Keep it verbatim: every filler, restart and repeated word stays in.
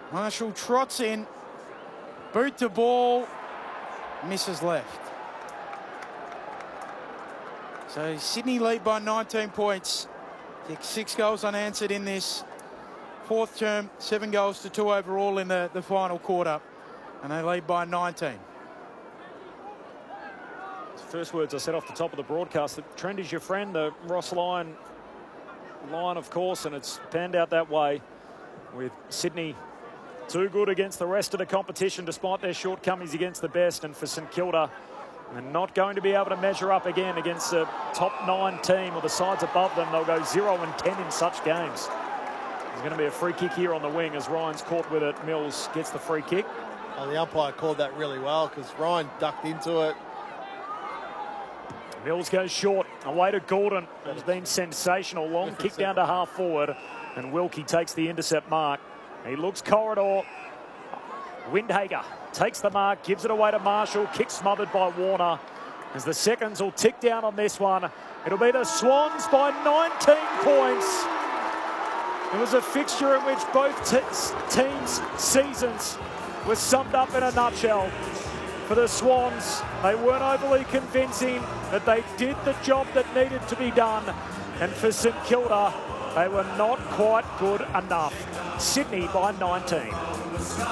Marshall trots in. Boot to ball. Misses left. So Sydney lead by nineteen points. Six goals unanswered in this fourth term. Seven goals to two overall in the, the final quarter. And they lead by nineteen. First words I said off the top of the broadcast, the trend is your friend, the Ross Lyon line, of course, and it's panned out that way with Sydney too good against the rest of the competition despite their shortcomings against the best, and for St Kilda, they're not going to be able to measure up again against the top nine team or the sides above them. They'll go zero and ten in such games. There's going to be a free kick here on the wing as Ryan's caught with it. Mills gets the free kick. Oh, the umpire called that really well because Ryan ducked into it. Mills goes short, away to Gordon. It's been sensational. Long kick down to half forward, and Wilkie takes the intercept mark. He looks corridor. Windhager takes the mark, gives it away to Marshall. Kick smothered by Warner. As the seconds will tick down on this one, it'll be the Swans by nineteen points. It was a fixture in which both teams' seasons were summed up in a nutshell. For the Swans, they weren't overly convincing, but they did the job that needed to be done. And for St Kilda, they were not quite good enough. Sydney by nineteen.